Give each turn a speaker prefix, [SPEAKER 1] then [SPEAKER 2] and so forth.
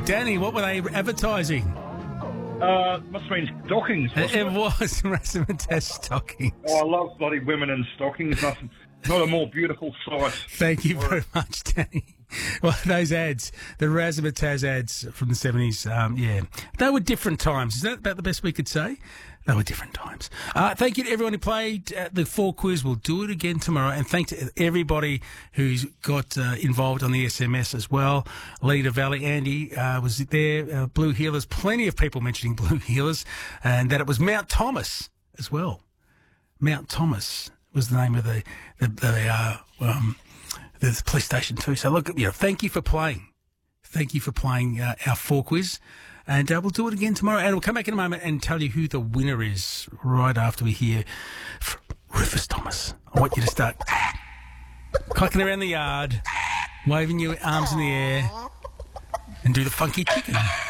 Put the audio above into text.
[SPEAKER 1] Danny, what were they advertising?
[SPEAKER 2] Must have been stockings.
[SPEAKER 1] It was razzmatazz stockings.
[SPEAKER 2] Oh, I love bloody women in stockings. Nothing, not a more beautiful sight.
[SPEAKER 1] Thank you very much, Danny. Well, those ads, the razzmatazz ads from the 70s, yeah, they were different times. Is that about the best we could say? They were different times. Thank you to everyone who played the 4 quiz. We'll do it again tomorrow. And thanks to everybody who's got involved on the SMS as well. Leader Valley, Andy was there. Blue Healers, plenty of people mentioning Blue Healers. And that it was Mount Thomas as well. Mount Thomas was the name of the police station too. So look, thank you for playing. Thank you for playing our 4 quiz. And we'll do it again tomorrow. And we'll come back in a moment and tell you who the winner is right after we hear Rufus Thomas. I want you to start clucking around the yard, waving your arms in the air, and do the funky chicken.